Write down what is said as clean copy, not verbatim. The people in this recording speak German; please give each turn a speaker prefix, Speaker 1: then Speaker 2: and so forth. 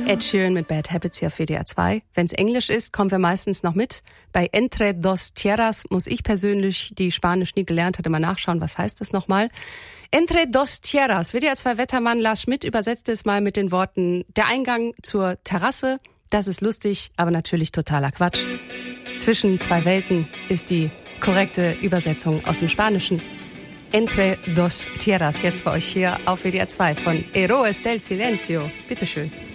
Speaker 1: Ed Sheeran mit Bad Habits hier auf WDR 2. Wenn es Englisch ist, kommen wir meistens noch mit. Bei Entre dos Tierras muss ich persönlich, die Spanisch nie gelernt hatte, mal nachschauen, was heißt das nochmal. Entre dos Tierras. WDR 2 Wettermann Lars Schmidt übersetzt es mal mit den Worten: Der Eingang zur Terrasse. Das ist lustig, aber natürlich totaler Quatsch. Zwischen zwei Welten ist die korrekte Übersetzung aus dem Spanischen. Entre dos Tierras, jetzt für euch hier auf WDR 2 von Héroes del Silencio. Bitteschön.